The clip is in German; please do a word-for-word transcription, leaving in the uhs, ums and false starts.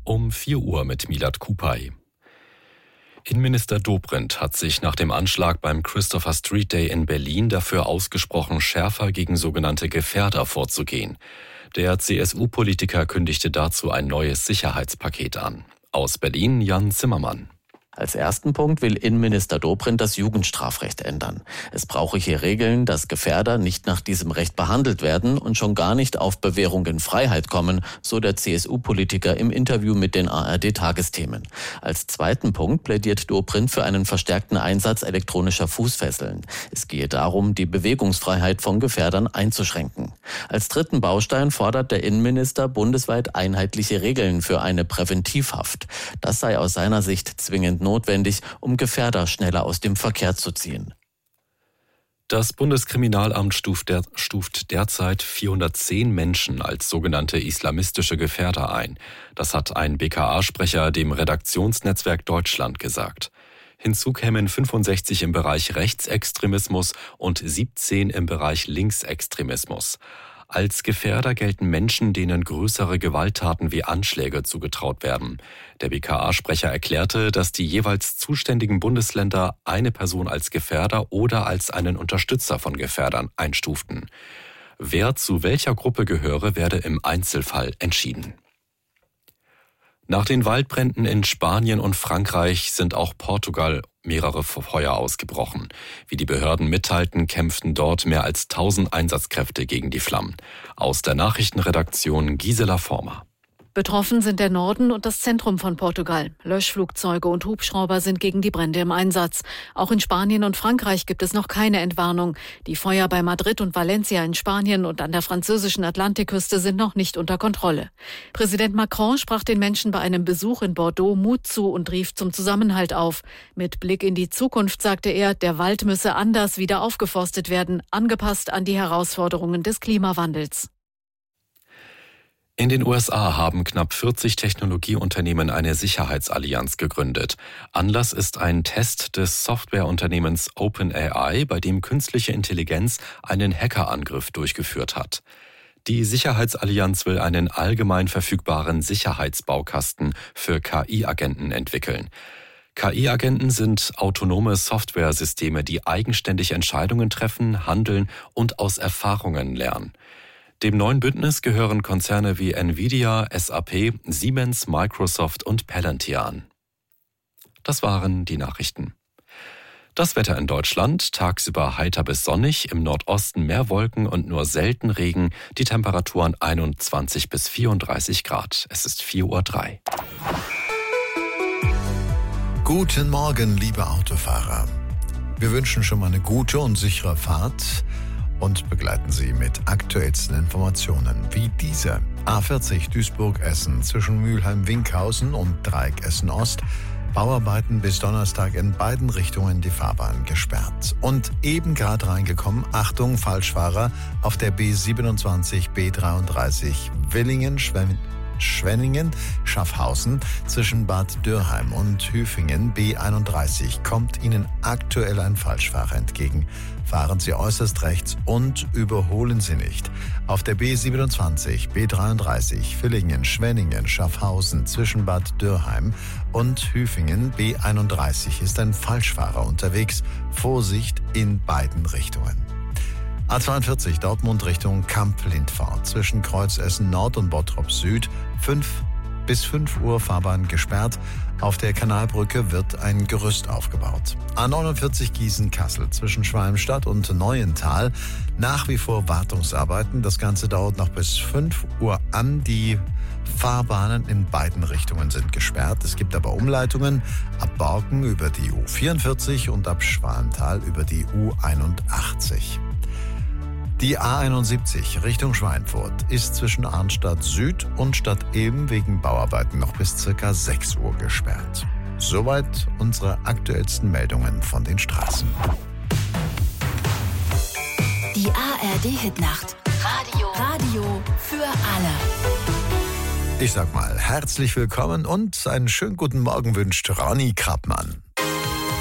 Um vier Uhr mit Milad Kupay. Innenminister Dobrindt hat sich nach dem Anschlag beim Christopher Street Day in Berlin dafür ausgesprochen, schärfer gegen sogenannte Gefährder vorzugehen. Der C S U-Politiker kündigte dazu ein neues Sicherheitspaket an. Aus Berlin Jan Zimmermann. Als ersten Punkt will Innenminister Dobrindt das Jugendstrafrecht ändern. Es brauche hier Regeln, dass Gefährder nicht nach diesem Recht behandelt werden und schon gar nicht auf Bewährung in Freiheit kommen, so der C S U-Politiker im Interview mit den A R D-Tagesthemen. Als zweiten Punkt plädiert Dobrindt für einen verstärkten Einsatz elektronischer Fußfesseln. Es gehe darum, die Bewegungsfreiheit von Gefährdern einzuschränken. Als dritten Baustein fordert der Innenminister bundesweit einheitliche Regeln für eine Präventivhaft. Das sei aus seiner Sicht zwingend notwendig, um Gefährder schneller aus dem Verkehr zu ziehen. Das Bundeskriminalamt stuft, der, stuft derzeit vierhundertzehn Menschen als sogenannte islamistische Gefährder ein. Das hat ein B K A-Sprecher dem Redaktionsnetzwerk Deutschland gesagt. Hinzu kämen fünfundsechzig im Bereich Rechtsextremismus und siebzehn im Bereich Linksextremismus. Als Gefährder gelten Menschen, denen größere Gewalttaten wie Anschläge zugetraut werden. Der B K A-Sprecher erklärte, dass die jeweils zuständigen Bundesländer eine Person als Gefährder oder als einen Unterstützer von Gefährdern einstuften. Wer zu welcher Gruppe gehöre, werde im Einzelfall entschieden. Nach den Waldbränden in Spanien und Frankreich sind auch Portugal mehrere Feuer ausgebrochen. Wie die Behörden mitteilten, kämpften dort mehr als tausend Einsatzkräfte gegen die Flammen. Aus der Nachrichtenredaktion Gisela Former. Betroffen sind der Norden und das Zentrum von Portugal. Löschflugzeuge und Hubschrauber sind gegen die Brände im Einsatz. Auch in Spanien und Frankreich gibt es noch keine Entwarnung. Die Feuer bei Madrid und Valencia in Spanien und an der französischen Atlantikküste sind noch nicht unter Kontrolle. Präsident Macron sprach den Menschen bei einem Besuch in Bordeaux Mut zu und rief zum Zusammenhalt auf. Mit Blick in die Zukunft sagte er, der Wald müsse anders wieder aufgeforstet werden, angepasst an die Herausforderungen des Klimawandels. In den U S A haben knapp vierzig Technologieunternehmen eine Sicherheitsallianz gegründet. Anlass ist ein Test des Softwareunternehmens OpenAI, bei dem künstliche Intelligenz einen Hackerangriff durchgeführt hat. Die Sicherheitsallianz will einen allgemein verfügbaren Sicherheitsbaukasten für K I-Agenten entwickeln. K I-Agenten sind autonome Softwaresysteme, die eigenständig Entscheidungen treffen, handeln und aus Erfahrungen lernen. Dem neuen Bündnis gehören Konzerne wie Nvidia, S A P, Siemens, Microsoft und Palantir an. Das waren die Nachrichten. Das Wetter in Deutschland, tagsüber heiter bis sonnig, im Nordosten mehr Wolken und nur selten Regen, die Temperaturen einundzwanzig bis vierunddreißig Grad. Es ist vier Uhr drei. Guten Morgen, liebe Autofahrer. Wir wünschen schon mal eine gute und sichere Fahrt und begleiten Sie mit aktuellsten Informationen wie diese. A vierzig Duisburg-Essen zwischen Mülheim-Winkhausen und Dreieck Essen-Ost. Bauarbeiten bis Donnerstag in beiden Richtungen die Fahrbahn gesperrt. Und eben gerade reingekommen, Achtung, Falschfahrer, auf der B siebenundzwanzig B dreiunddreißig Willingen, Schwenningen, Schwenningen, Schaffhausen zwischen Bad Dürheim und Hüfingen B einunddreißig kommt Ihnen aktuell ein Falschfahrer entgegen. Fahren Sie äußerst rechts und überholen Sie nicht. Auf der B siebenundzwanzig B dreiunddreißig Villingen, Schwenningen, Schaffhausen zwischen Bad Dürheim und Hüfingen B einunddreißig ist ein Falschfahrer unterwegs. Vorsicht in beiden Richtungen. A zweiundvierzig Dortmund Richtung Kamp-Lindfahrt zwischen Kreuzessen Nord und Bottrop Süd. fünf bis fünf Uhr Fahrbahn gesperrt. Auf der Kanalbrücke wird ein Gerüst aufgebaut. A neunundvierzig Gießen-Kassel zwischen Schwalmstadt und Neuental. Nach wie vor Wartungsarbeiten. Das Ganze dauert noch bis fünf Uhr an. Die Fahrbahnen in beiden Richtungen sind gesperrt. Es gibt aber Umleitungen ab Borken über die U vierundvierzig und ab Schwalmtal über die U einundachtzig. Die A einundsiebzig Richtung Schweinfurt ist zwischen Arnstadt Süd und Stadt Ilm wegen Bauarbeiten noch bis ca. sechs Uhr gesperrt. Soweit unsere aktuellsten Meldungen von den Straßen. Die A R D-Hitnacht. Radio. Radio für alle. Ich sag mal, herzlich willkommen und einen schönen guten Morgen wünscht Ronny Krappmann.